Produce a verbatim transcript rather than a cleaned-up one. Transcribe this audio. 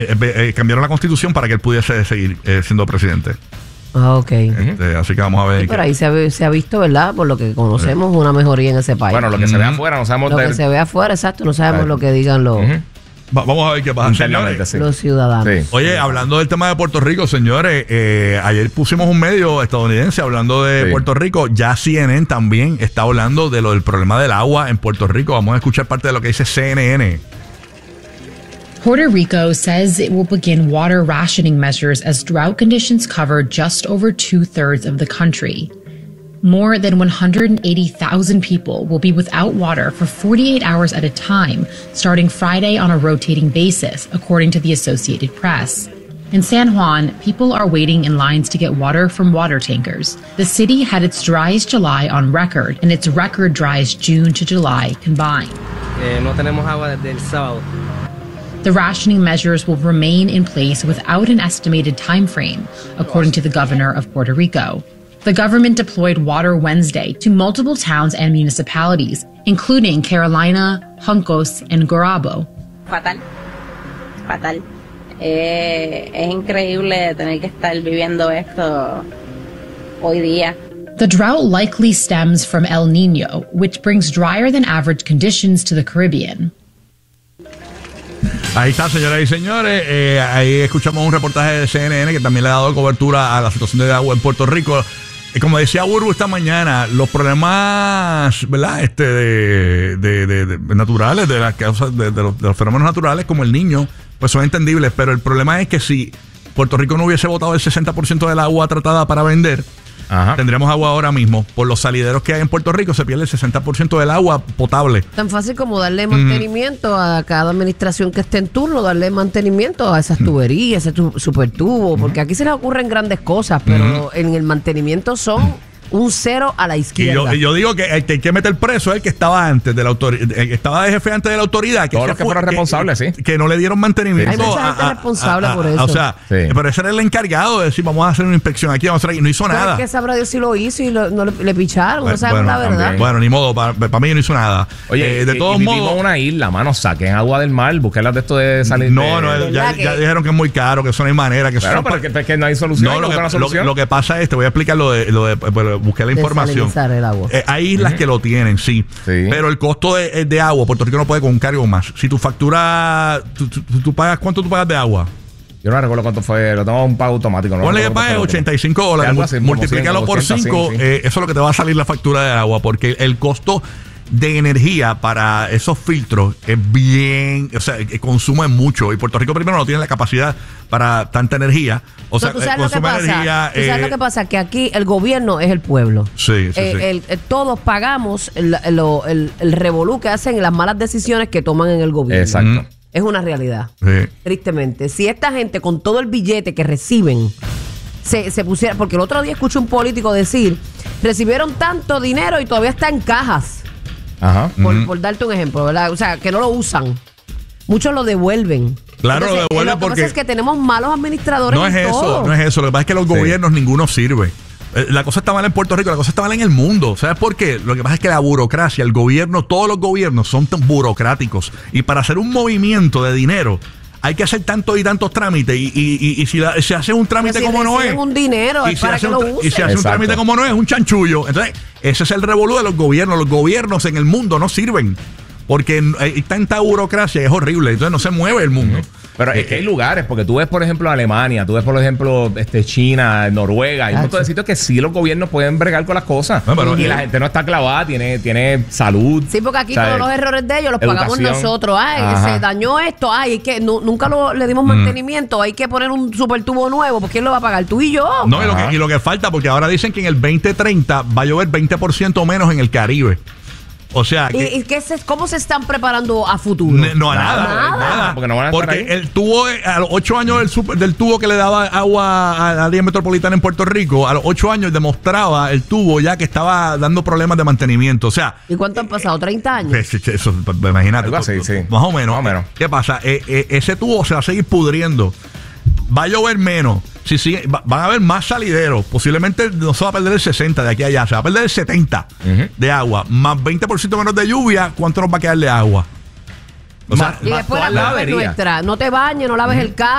eh, eh, cambiaron la constitución para que él pudiese seguir eh, siendo presidente. Ah, ok. Este, así que vamos a ver. Sí, pero ahí se ha, se ha visto, ¿verdad? Por lo que conocemos, una mejoría en ese país. Bueno, lo que se ve afuera, no sabemos Lo de... que se ve afuera, exacto, no sabemos Ay. lo que digan los, Uh-huh. Va, vamos a ver qué pasa. Internamente, sí. los ciudadanos. Sí. Oye, hablando del tema de Puerto Rico, señores, eh, ayer pusimos un medio estadounidense hablando de Sí. Puerto Rico. Ya C N N también está hablando de lo del problema del agua en Puerto Rico. Vamos a escuchar parte de lo que dice C N N. Puerto Rico says it will begin water rationing measures as drought conditions cover just over two-thirds of the country. More than one hundred eighty thousand people will be without water for forty-eight hours at a time, starting Friday on a rotating basis, according to the Associated Press. In San Juan, people are waiting in lines to get water from water tankers. The city had its driest July on record and its record driest June to July combined. Eh, no tenemos agua desde el sábado. The rationing measures will remain in place without an estimated time frame, according to the governor of Puerto Rico. The government deployed Water Wednesday to multiple towns and municipalities, including Carolina, Juncos, and Gurabo. Fatal, fatal. Eh, es increíble tener que estar viviendo esto hoy día. The drought likely stems from El Nino, which brings drier than average conditions to the Caribbean. Ahí está, señoras y señores. Eh, ahí escuchamos un reportaje de C N N que también le ha dado cobertura a la situación de agua en Puerto Rico. Y como decía Burbu esta mañana, los problemas, ¿verdad? Este de, de, de, de naturales, de las causas de, de, los, de los fenómenos naturales como el Niño, pues son entendibles. Pero el problema es que si Puerto Rico no hubiese botado el sesenta por ciento del agua tratada para vender, Ajá. tendríamos agua ahora mismo. Por los salideros que hay en Puerto Rico se pierde el sesenta por ciento del agua potable. Tan fácil como darle mantenimiento a cada administración que esté en turno, darle mantenimiento a esas tuberías, ese tu, supertubo, porque aquí se les ocurren grandes cosas, pero en el mantenimiento son un cero a la Y izquierda. yo, y yo digo que el que hay que meter preso es el que estaba antes de la autoridad, el que estaba de jefe antes de la autoridad. Que Todos los que fueron responsables, que, sí. Que no le dieron mantenimiento. Hay mucha gente responsable por eso. O sea, Sí. pero ese era el encargado de decir, vamos a hacer una inspección aquí, vamos a hacer aquí. No hizo Pero nada. es que sabrá Dios si lo hizo y lo- no le, le picharon, Bueno, no sabemos bueno, la verdad. también. Bueno, ni modo, para, para mí no hizo nada. Oye, Eh, de y- todos y vivimos modos. en una isla, mano, saquen agua del mar, busquen las de esto de salir. No, de- no, ya, ¿Verdad ya que- dijeron que es muy caro, que eso no hay manera. Que eso Claro, son pero pa- que, que no hay solución. No, hay que lo que, buscar una lo, solución. lo que pasa es, te voy a explicar lo de, lo de pues, busqué la información. Desalinizar el agua. Eh, hay islas que lo tienen, sí. Sí. Pero el costo de, de agua, Puerto Rico no puede con un cargo más. Si tu factura, tú, tú- tú pagas, ¿cuánto tú pagas de agua? Yo no recuerdo cuánto fue, lo tengo un pago automático. No Ponle que recuerdo pagues cuánto fue lo ochenta y cinco dólares, Algo así, como multiplícalo cien, por ochenta, cinco, sí, sí. eh, eso es lo que te va a salir la factura del agua, porque el costo de energía para esos filtros es bien, o sea, que consumen mucho y Puerto Rico primero no tiene la capacidad para tanta energía, o sea, ¿Tú sabes eh, lo que consume pasa? energía. ¿Tú sabes eh, lo que pasa? Que aquí el gobierno es el pueblo. Sí, sí, Eh, sí. el- el- todos pagamos el, el, el, el revolú que hacen y las malas decisiones que toman en el gobierno. Exacto. Es una realidad. Sí. Tristemente. Si esta gente con todo el billete que reciben se, se pusiera... Porque el otro día escuché un político decir, recibieron tanto dinero y todavía está en cajas. Ajá. Por, por darte un ejemplo, ¿verdad? O sea, que no lo usan. Muchos lo devuelven. Claro, lo devuelven lo que porque- pasa es que tenemos malos administradores No es en eso, todo. no es eso. Lo que pasa es que los Sí. gobiernos ninguno sirve. Eh, La cosa está mal en Puerto Rico, la cosa está mal en el mundo. ¿Sabes por qué? Lo que pasa es que la burocracia, el gobierno, todos los gobiernos son tan burocráticos. Y para hacer un movimiento de dinero hay que hacer tantos y tantos trámites. Y, y, y, y si la- se hace un trámite si como no es. reciben un dinero, y es se para hace que un lo tra- usen. Y se hace un Exacto. trámite como no es, es un chanchullo. Entonces, ese es el revolú de los gobiernos. Los gobiernos en el mundo no sirven. Porque hay tanta burocracia, es horrible. Entonces no se mueve el mundo. Pero es que hay lugares, porque tú ves, por ejemplo, Alemania, tú ves, por ejemplo, este China, Noruega, hay un montón de sitios que sí los gobiernos pueden bregar con las cosas. No, pero- y la gente no está clavada, tiene, tiene salud. Sí, porque aquí ¿sabes? todos los errores de ellos los pagamos Educación. nosotros. Ay, Ajá. se dañó esto. Ay, es que nu- nunca lo, le dimos mantenimiento. Hay que poner un super tubo nuevo. ¿Por quién lo va a pagar? Tú y yo. No, y lo, Ajá. que, y lo que falta, porque ahora dicen que en el veinte treinta va a llover veinte por ciento menos en el Caribe. O sea, ¿Y, que, y qué se- cómo se están preparando a futuro? Ne- no, a nada, Nada. nada. Porque no van a estar Porque ahí. el tubo, eh, a los ocho años del, super- del tubo que le daba agua a la área metropolitana en Puerto Rico, a los ocho años demostraba el tubo ya que estaba dando problemas de mantenimiento. O sea, ¿Y cuánto han pasado? ¿treinta años? pues, eso, pues, imagínate. Algo así, tú- sí. Más o menos. Más o menos. ¿Qué pasa? Eh, eh, ese tubo se va a seguir pudriendo. Va a llover menos. Si sigue, va- van a haber más salideros. Posiblemente no se va a perder el sesenta de aquí a allá. Se va a perder el setenta Ujú. de agua. Más veinte por ciento menos de lluvia. ¿Cuánto nos va a quedar de agua? O sea, Y Más después la toda la culpa es avería. nuestra. No te bañes, no laves el carro.